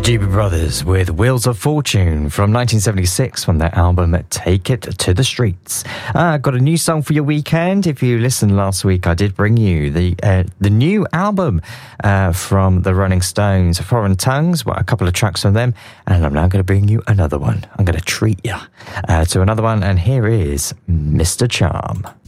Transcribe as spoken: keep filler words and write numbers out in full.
Doobie Brothers with Wheels of Fortune from nineteen seventy-six from their album Take It to the Streets. Uh, got a new song for your weekend. If you listened last week, I did bring you the uh, the new album uh, from the Rolling Stones, Foreign Tongues, well, a couple of tracks from them, and I'm now going to bring you another one. I'm going to treat you uh, to another one, and here is Mister Charm.